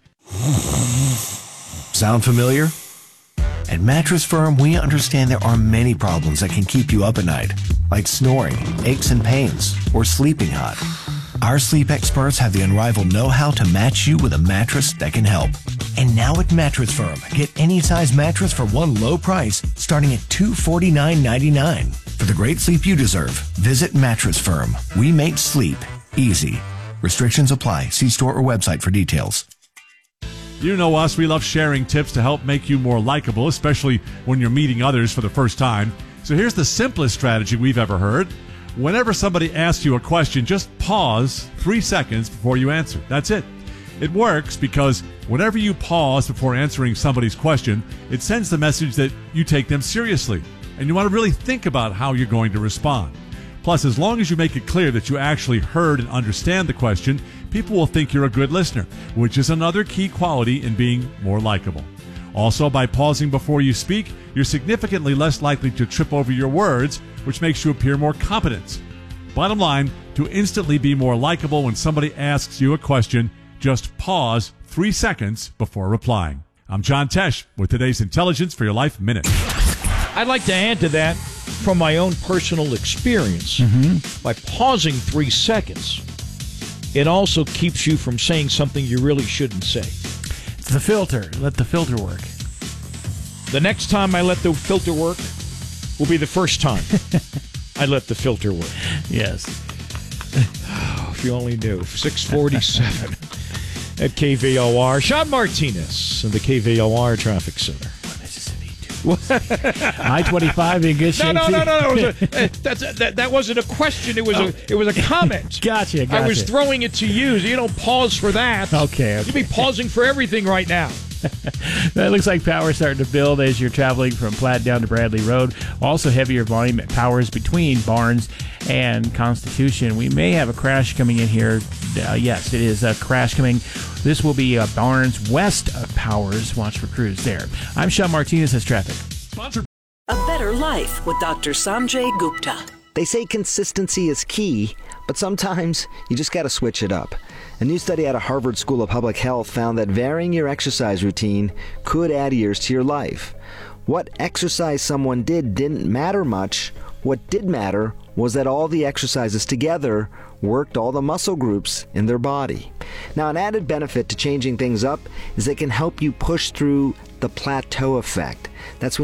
Sound familiar? At Mattress Firm, we understand there are many problems that can keep you up at night, like snoring, aches and pains, or sleeping hot. Our sleep experts have the unrivaled know-how to match you with a mattress that can help. And now at Mattress Firm, get any size mattress for one low price, starting at $249.99. For the great sleep you deserve, visit Mattress Firm. We make sleep easy. Restrictions apply. See store or website for details. You know us, we love sharing tips to help make you more likable, especially when you're meeting others for the first time. So here's the simplest strategy we've ever heard. Whenever somebody asks you a question, just pause 3 seconds before you answer. That's it. It works because whenever you pause before answering somebody's question, it sends the message that you take them seriously, and you want to really think about how you're going to respond. Plus, as long as you make it clear that you actually heard and understand the question, people will think you're a good listener, which is another key quality in being more likable. Also, by pausing before you speak, you're significantly less likely to trip over your words, which makes you appear more competent. Bottom line, to instantly be more likable when somebody asks you a question, just pause 3 seconds before replying. I'm John Tesh with today's Intelligence for Your Life Minute. I'd like to add to that from my own personal experience. By pausing 3 seconds, it also keeps you from saying something you really shouldn't say. It's the filter. Let the filter work. The next time I let the filter work will be the first time I let the filter work. Yes. Oh, if you only knew. 647 at KVOR. Sean Martinez in the KVOR Traffic Center. I-25 in good shape. No. That wasn't a question. It was a comment. Gotcha. I was throwing it to you. You don't pause for that. Okay. You'd be pausing for everything right now. That looks like power starting to build as you're traveling from Platte down to Bradley Road. Also heavier volume at Powers between Barnes and Constitution. We may have a crash coming in here. Yes, it is a crash coming. This will be Barnes west of Powers. Watch for crews there. I'm Sean Martinez. Has traffic. Sponsored. A better life with Dr. Sanjay Gupta. They say consistency is key, but sometimes you just got to switch it up. A new study out of Harvard School of Public Health found that varying your exercise routine could add years to your life. What exercise someone did didn't matter much. What did matter was that all the exercises together worked all the muscle groups in their body. Now, an added benefit to changing things up is they can help you push through the plateau effect. That's when